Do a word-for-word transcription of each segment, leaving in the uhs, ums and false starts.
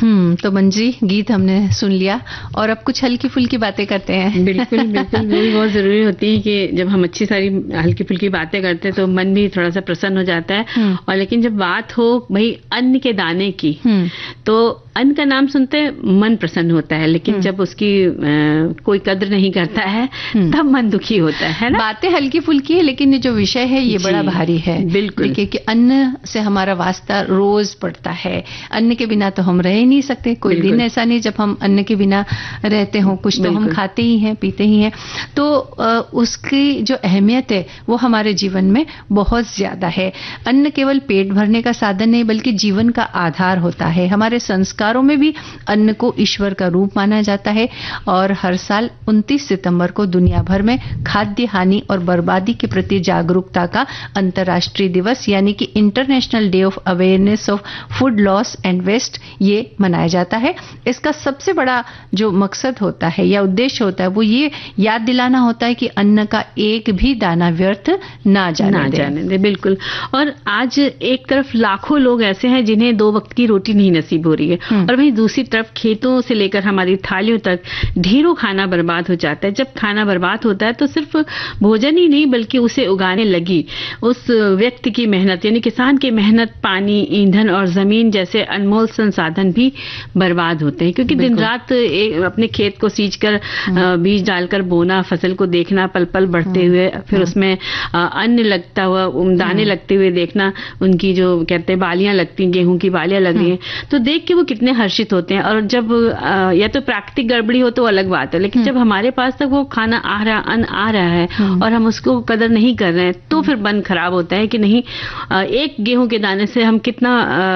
हम्म तो मंजी, गीत हमने सुन लिया और अब कुछ हल्की फुल्की बातें करते हैं। बिल्कुल बिल्कुल, वो भी बहुत जरूरी होती है कि जब हम अच्छी सारी हल्की फुल्की बातें करते हैं तो मन भी थोड़ा सा प्रसन्न हो जाता है। और लेकिन जब बात हो भाई अन्न के दाने की, तो अन्न का नाम सुनते मन प्रसन्न होता है, लेकिन जब उसकी आ, कोई कद्र नहीं करता है तब मन दुखी होता है ना। बातें हल्की फुल्की है, लेकिन ये जो विषय है ये बड़ा भारी है। बिल्कुल, देखिए कि अन्न से हमारा वास्ता रोज पड़ता है, अन्न के बिना तो हम रह ही नहीं सकते। कोई दिन ऐसा नहीं जब हम अन्न के बिना रहते हो, कुछ तो हम खाते ही हैं, पीते ही हैं। तो आ, उसकी जो अहमियत है वो हमारे जीवन में बहुत ज्यादा है। अन्न केवल पेट भरने का साधन नहीं बल्कि जीवन का आधार होता है। हमारे संस्कारों में भी अन्न को ईश्वर का रूप माना जाता है और हर साल उनतीस सितंबर को दुनिया भर में खाद्य हानि और बर्बादी के प्रति जागरूकता का अंतर्राष्ट्रीय दिवस यानी कि international day of awareness of food loss and waste ये मनाया जाता है। इसका सबसे बड़ा जो मकसद होता है या उद्देश्य होता है वो ये याद दिलाना होता है कि अन्न का एक भी दाना व्यर्थ ना जाने ना दे। जाने दे। बिल्कुल। और आज एक तरफ लाखों लोग ऐसे हैं जिन्हें दो वक्त की रोटी नहीं नसीब हो रही है, और वहीं दूसरी तरफ खेतों से लेकर हमारी थालियों तक ढेरों खाना बर्बाद हो जाता है। जब खाना बर्बाद होता है तो सिर्फ भोजन ही नहीं बल्कि उसे उगाने लगी उस व्यक्ति की मेहनत यानी किसान की मेहनत, पानी, ईंधन और जमीन जैसे अनमोल संसाधन भी बर्बाद होते हैं। क्योंकि दिन रात अपने खेत को सींच कर बीज डालकर बोना, फसल को देखना पल पल बढ़ते हुए, फिर उसमें अन्न लगता हुआ, दाने लगते हुए देखना, उनकी जो कहते हैं बालियां लगती हैं, गेहूं की बालियां लग रही हैं, तो देख के वो कितने हर्षित होते हैं। और जब या तो प्राकृतिक गड़बड़ी हो तो अलग बात है, लेकिन जब हमारे पास तक वो खाना आ रहा, अन्न आ रहा है और हम उसको कदर नहीं कर रहे हैं तो फिर मन खराब होता है कि नहीं, एक गेहूं के दाने से हम कितना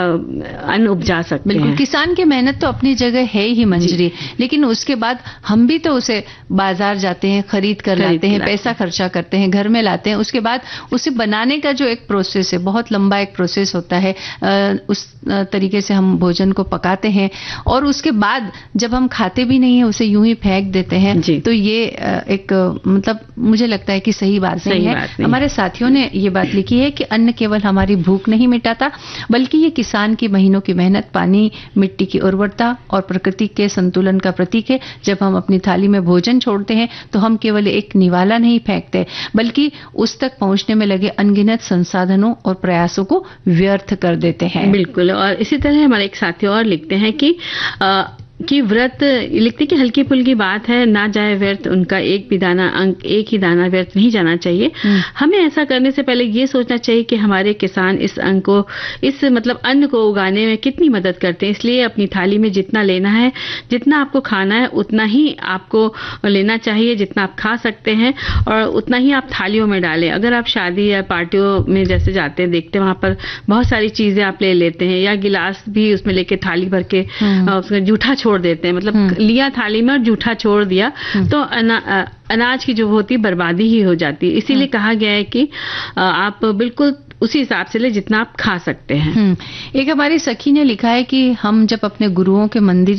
अन्न उपजा सकते हैं। बिल्कुल, किसान की मेहनत तो अपनी जगह है ही मंजरी, लेकिन उसके बाद हम भी तो उसे बाजार जाते हैं, खरीद कर लाते हैं, पैसा खर्चा करते हैं, घर में लाते हैं। उसके बाद उसे बनाने का जो एक प्रोसेस है, बहुत लंबा एक प्रोसेस होता है, उस तरीके से हम भोजन को पकाते हैं और उसके बाद जब हम खाते भी नहीं है उसे यूं ही फेंक देते हैं। तो ये एक मतलब मुझे लगता है कि सही बात सही नहीं है। बात नहीं। हमारे साथियों ने ये बात लिखी है कि अन्न केवल हमारी भूख नहीं मिटाता बल्कि ये किसान की महीनों की मेहनत, पानी, मिट्टी की उर्वरता और प्रकृति के संतुलन का प्रतीक है। जब हम अपनी थाली में भोजन छोड़ते हैं तो हम केवल एक निवाला नहीं फेंकते बल्कि उस तक पहुंचने में लगे अनगिनत संसाधनों और प्रयासों को व्यर्थ कर देते हैं। बिल्कुल। और इसी तरह हमारे एक साथी और लिखते हैं कि आ, कि व्रत लिखते कि हल्की फुल्की बात है, ना जाए व्यर्थ उनका एक भी दाना, अंक एक ही दाना व्यर्थ नहीं जाना चाहिए। हमें ऐसा करने से पहले ये सोचना चाहिए कि हमारे किसान इस अंक को, इस मतलब अन्न को उगाने में कितनी मदद करते हैं। इसलिए अपनी थाली में जितना लेना है, जितना आपको खाना है उतना ही आपको लेना चाहिए, जितना आप खा सकते हैं और उतना ही आप थालियों में डालें। अगर आप शादी या पार्टियों में जैसे जाते हैं, देखते हैं वहां पर बहुत सारी चीजें आप ले लेते हैं या गिलास भी उसमें लेके थाली भर के उसमें जूठा छोड़ देते हैं, मतलब लिया थाली में और जूठा छोड़ दिया तो अना, अनाज की जो होती बर्बादी ही हो जाती है। इसीलिए कहा गया है कि आप बिल्कुल उसी हिसाब से ले जितना आप खा सकते हैं। एक हमारी सखी ने लिखा है कि हम जब अपने गुरुओं के मंदिर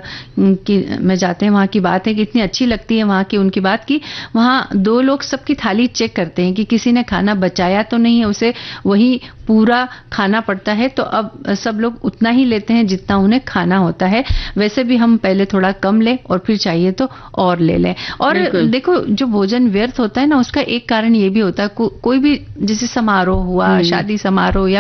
की में जाते हैं, वहां की बात है कि इतनी अच्छी लगती है वहां की उनकी बात की वहां दो लोग सबकी थाली चेक करते हैं कि किसी ने खाना बचाया तो नहीं है, उसे वही पूरा खाना पड़ता है। तो अब सब लोग उतना ही लेते हैं जितना उन्हें खाना होता है। वैसे भी हम पहले थोड़ा कम लें और फिर चाहिए तो और ले लें। और देखो जो भोजन व्यर्थ होता है ना, उसका एक कारण ये भी होता है को, कोई भी जैसे समारोह हुआ, शादी समारोह या